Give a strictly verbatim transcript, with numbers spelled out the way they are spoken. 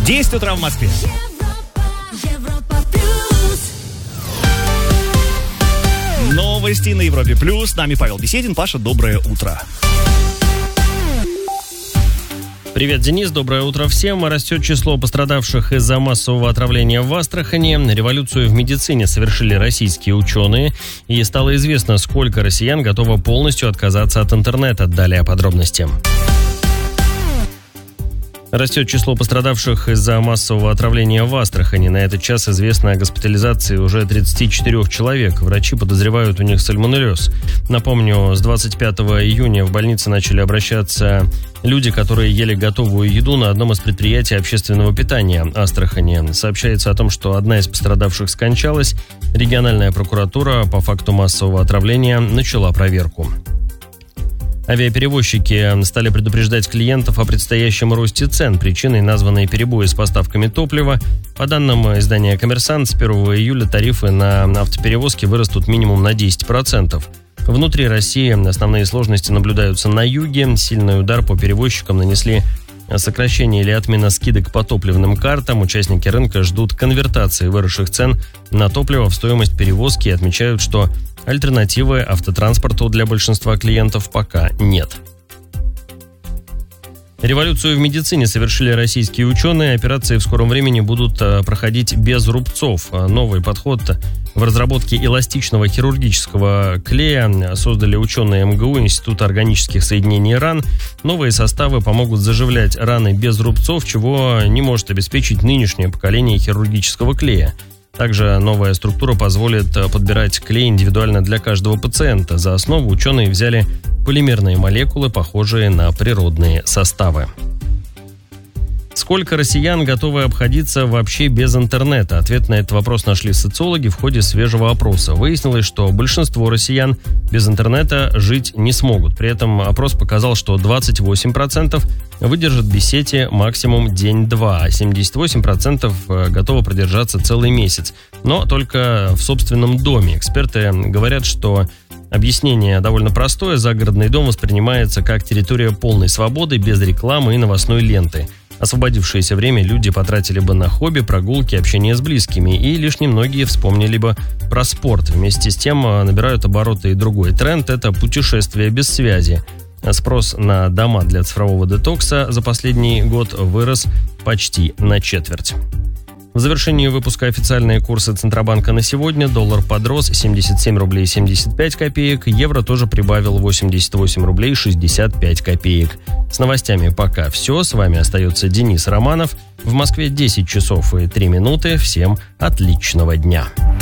десять утра в Москве. Новости на Европе Плюс. С нами Павел Беседин. Паша, доброе утро. Привет, Денис, доброе утро всем. Растет число пострадавших из-за массового отравления в Астрахани. Революцию в медицине совершили российские ученые. И стало известно, сколько россиян готово полностью отказаться от интернета. Далее подробности. Растет число пострадавших из-за массового отравления в Астрахани. На этот час известно о госпитализации уже тридцати четырёх человек. Врачи подозревают у них сальмонеллез. Напомню, с двадцать пятого июня в больнице начали обращаться люди, которые ели готовую еду на одном из предприятий общественного питания Астрахани. Сообщается о том, что одна из пострадавших скончалась. Региональная прокуратура по факту массового отравления начала проверку. Авиаперевозчики стали предупреждать клиентов о предстоящем росте цен. Причиной названы перебои с поставками топлива. По данным издания «Коммерсант», с первого июля тарифы на автоперевозки вырастут минимум на десять процентов. Внутри России основные сложности наблюдаются на юге. Сильный удар по перевозчикам нанесли сокращение или отмена скидок по топливным картам. Участники рынка ждут конвертации выросших цен на топливо в стоимость перевозки и отмечают, что альтернативы автотранспорту для большинства клиентов пока нет. Революцию в медицине совершили российские ученые. Операции в скором времени будут проходить без рубцов. Новый подход в разработке эластичного хирургического клея создали ученые эм гэ у, Института органических соединений ран. Новые составы помогут заживлять раны без рубцов, чего не может обеспечить нынешнее поколение хирургического клея. Также новая структура позволит подбирать клей индивидуально для каждого пациента. За основу ученые взяли полимерные молекулы, похожие на природные составы. Сколько россиян готовы обходиться вообще без интернета? Ответ на этот вопрос нашли социологи в ходе свежего опроса. Выяснилось, что большинство россиян без интернета жить не смогут. При этом опрос показал, что двадцать восемь процентов выдержат без сети максимум день-два, а семьдесят восемь процентов готовы продержаться целый месяц. Но только в собственном доме. Эксперты говорят, что объяснение довольно простое. Загородный дом воспринимается как территория полной свободы, без рекламы и новостной ленты. Освободившееся время люди потратили бы на хобби, прогулки, общение с близкими, и лишь немногие вспомнили бы про спорт. Вместе с тем набирают обороты и другой тренд – это путешествия без связи. Спрос на дома для цифрового детокса за последний год вырос почти на четверть. В завершении выпуска официальные курсы Центробанка на сегодня. Доллар подрос семьдесят семь рублей семьдесят пять копеек. Евро тоже прибавил восемьдесят восемь рублей шестьдесят пять копеек. С новостями пока все. С вами остается Денис Романов. В Москве десять часов и три минуты. Всем отличного дня.